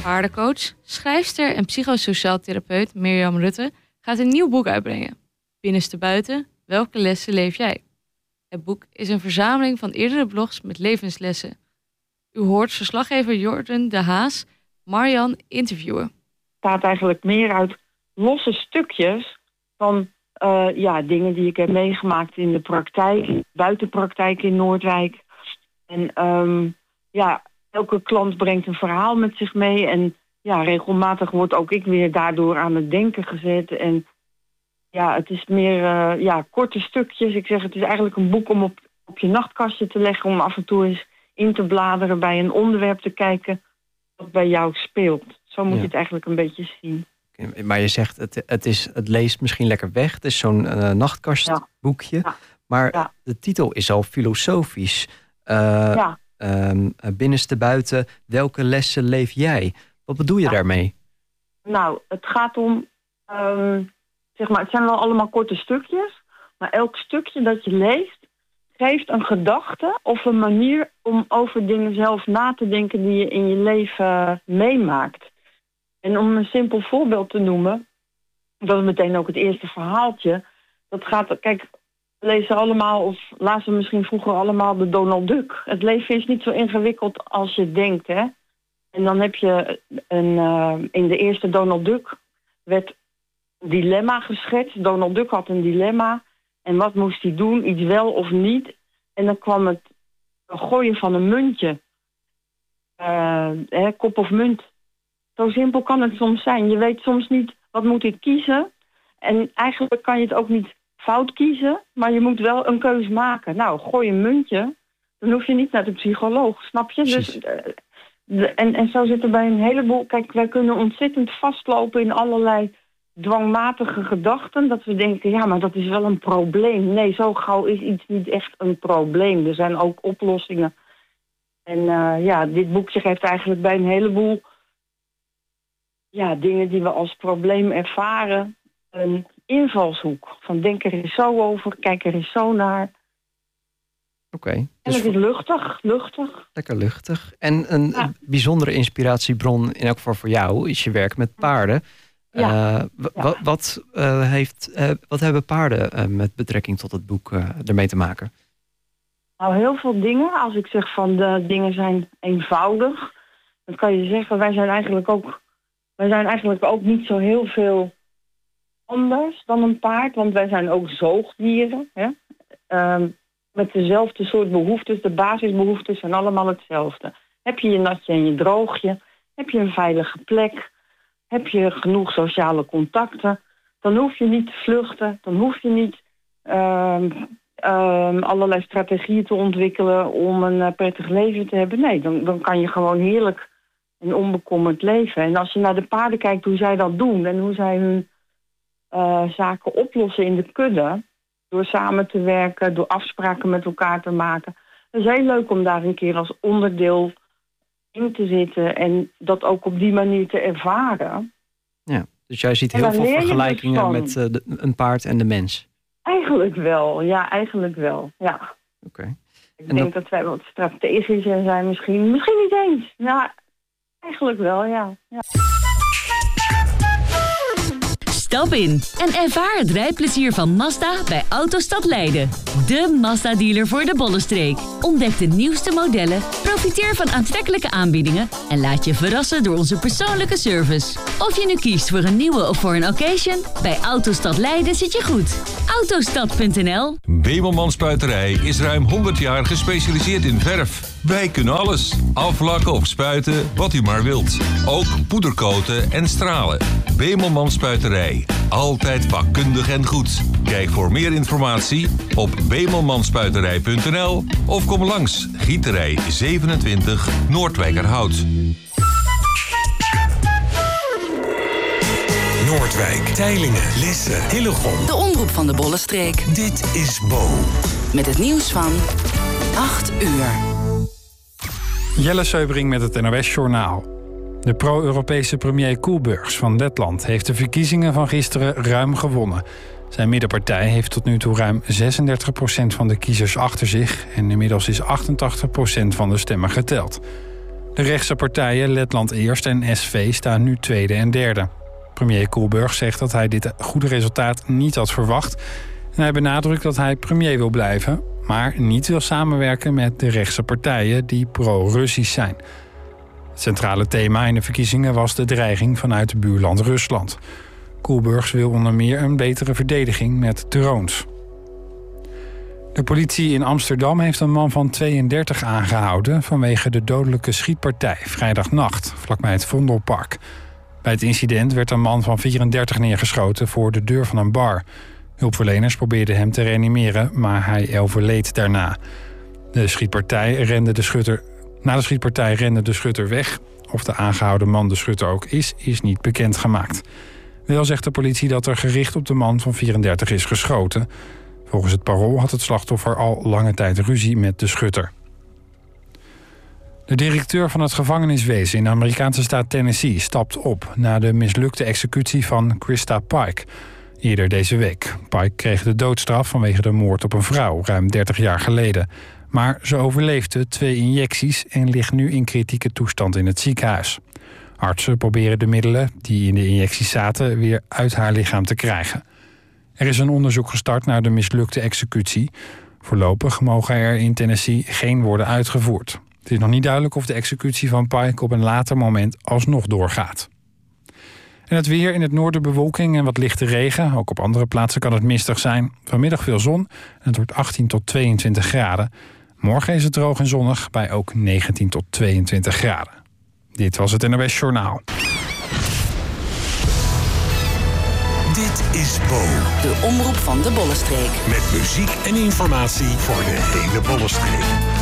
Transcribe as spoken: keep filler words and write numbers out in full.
Paardencoach, schrijfster en psychosociaal therapeut Mirjam Rutte gaat een nieuw boek uitbrengen. Binnenstebuiten, welke lessen leef jij? Het boek is een verzameling van eerdere blogs met levenslessen. U hoort verslaggever Jordan de Haas Marjan interviewen. Het staat eigenlijk meer uit losse stukjes van uh, ja, dingen die ik heb meegemaakt in de praktijk, buitenpraktijk in Noordwijk. En um, ja, elke klant brengt een verhaal met zich mee. En ja, regelmatig word ook ik weer daardoor aan het denken gezet. En ja, het is meer uh, ja, korte stukjes. Ik zeg, het is eigenlijk een boek om op, op je nachtkastje te leggen, om af en toe eens in te bladeren bij een onderwerp te kijken wat bij jou speelt. Zo moet ja. je het eigenlijk een beetje zien. Maar je zegt, het, het, is, het leest misschien lekker weg. Het is zo'n uh, nachtkastboekje. Ja. Ja. Maar ja. de titel is al filosofisch. Uh, ja. um, binnenste buiten, welke lessen leef jij? Wat bedoel je ja. daarmee? Nou, het gaat om... Um, zeg maar, het zijn wel allemaal korte stukjes. Maar elk stukje dat je leest geeft een gedachte of een manier om over dingen zelf na te denken die je in je leven uh, meemaakt. En om een simpel voorbeeld te noemen, dat is meteen ook het eerste verhaaltje. Dat gaat, kijk, we lezen allemaal, of lazen we misschien vroeger allemaal de Donald Duck. Het leven is niet zo ingewikkeld als je denkt, hè. En dan heb je een, uh, in de eerste Donald Duck werd een dilemma geschetst. Donald Duck had een dilemma. En wat moest hij doen? Iets wel of niet? En dan kwam het gooien van een muntje. Uh, hè, kop of munt. Zo simpel kan het soms zijn. Je weet soms niet, wat moet ik kiezen? En eigenlijk kan je het ook niet fout kiezen, maar je moet wel een keus maken. Nou, gooi een muntje, dan hoef je niet naar de psycholoog, snap je? Dus, uh, de, en, en zo zit er bij een heleboel... Kijk, wij kunnen ontzettend vastlopen in allerlei dwangmatige gedachten, dat we denken, ja, maar dat is wel een probleem. Nee, zo gauw is iets niet echt een probleem. Er zijn ook oplossingen. En uh, ja, dit boekje geeft eigenlijk bij een heleboel ja, dingen die we als probleem ervaren een invalshoek. Van denk er eens zo over, kijk er eens zo naar. Oké. Okay, dus en het is luchtig, luchtig. Lekker luchtig. En een ja. bijzondere inspiratiebron, in elk geval voor jou, is je werk met paarden. Ja. Uh, w- ja. wat, uh, heeft, uh, wat hebben paarden uh, met betrekking tot het boek uh, ermee te maken? Nou, heel veel dingen. Als ik zeg van de dingen zijn eenvoudig, dan kan je zeggen, wij zijn eigenlijk ook, wij zijn eigenlijk ook niet zo heel veel anders dan een paard, want wij zijn ook zoogdieren. Hè? Uh, met dezelfde soort behoeftes, de basisbehoeftes zijn allemaal hetzelfde. Heb je je natje en je droogje, heb je een veilige plek, heb je genoeg sociale contacten, dan hoef je niet te vluchten, dan hoef je niet uh, uh, allerlei strategieën te ontwikkelen om een uh, prettig leven te hebben. Nee, dan, dan kan je gewoon heerlijk en onbekommerd leven. En als je naar de paarden kijkt hoe zij dat doen en hoe zij hun uh, zaken oplossen in de kudde, door samen te werken, door afspraken met elkaar te maken. Het is heel leuk om daar een keer als onderdeel in te zitten en dat ook op die manier te ervaren. Ja, dus jij ziet heel veel vergelijkingen met uh, de, een paard en de mens. Eigenlijk wel, ja, eigenlijk wel, ja. Oké. Okay. Ik en denk dat... dat wij wat strategischer zijn misschien. Misschien niet eens. Ja, eigenlijk wel, ja. ja. Stap in en ervaar het rijplezier van Mazda bij Autostad Leiden. De Mazda-dealer voor de Bollenstreek. Ontdek de nieuwste modellen, profiteer van aantrekkelijke aanbiedingen en laat je verrassen door onze persoonlijke service. Of je nu kiest voor een nieuwe of voor een occasion, bij Autostad Leiden zit je goed. Autostad punt n l. Bemelman Spuiterij is ruim honderd jaar gespecialiseerd in verf. Wij kunnen alles. Aflakken of spuiten, wat u maar wilt. Ook poedercoaten en stralen. Bemelman Spuiterij. Altijd vakkundig en goed. Kijk voor meer informatie op bemelmanspuiterij punt n l of kom langs Gieterij zevenentwintig Noordwijkerhout. Noordwijk, Teylingen, Lisse, Hillegom. De omroep van de Bollenstreek. Dit is Bo. Met het nieuws van acht uur. Jelle Seubring met het N O S-journaal. De pro-Europese premier Koolbergs van Letland heeft de verkiezingen van gisteren ruim gewonnen. Zijn middenpartij heeft tot nu toe ruim zesendertig procent van de kiezers achter zich en inmiddels is achtentachtig procent van de stemmen geteld. De rechtse partijen Letland Eerst en S V staan nu tweede en derde. Premier Koolberg zegt dat hij dit goede resultaat niet had verwacht. En hij benadrukt dat hij premier wil blijven, maar niet wil samenwerken met de rechtse partijen die pro-Russisch zijn. Het centrale thema in de verkiezingen was de dreiging vanuit het buurland Rusland. Koolberg wil onder meer een betere verdediging met drones. De politie in Amsterdam heeft een man van tweeëndertig aangehouden vanwege de dodelijke schietpartij vrijdagnacht vlakbij het Vondelpark. Bij het incident werd een man van vierendertig neergeschoten voor de deur van een bar. Hulpverleners probeerden hem te reanimeren, maar hij overleed daarna. De schietpartij rende de schutter, na de schietpartij rende de schutter weg. Of de aangehouden man de schutter ook is, is niet bekendgemaakt. Wel zegt de politie dat er gericht op de man van vierendertig is geschoten. Volgens het Parool had het slachtoffer al lange tijd ruzie met de schutter. De directeur van het gevangeniswezen in de Amerikaanse staat Tennessee stapt op na de mislukte executie van Krista Pike eerder deze week. Pike kreeg de doodstraf vanwege de moord op een vrouw ruim dertig jaar geleden. Maar ze overleefde twee injecties en ligt nu in kritieke toestand in het ziekenhuis. Artsen proberen de middelen die in de injecties zaten weer uit haar lichaam te krijgen. Er is een onderzoek gestart naar de mislukte executie. Voorlopig mogen er in Tennessee geen worden uitgevoerd. Het is nog niet duidelijk of de executie van Pike op een later moment alsnog doorgaat. En het weer: in het noorden bewolking en wat lichte regen. Ook op andere plaatsen kan het mistig zijn. Vanmiddag veel zon en het wordt achttien tot tweeëntwintig graden. Morgen is het droog en zonnig bij ook negentien tot tweeëntwintig graden. Dit was het N O S Journaal. Dit is Bo. De omroep van de Bollenstreek. Met muziek en informatie voor de hele Bollenstreek.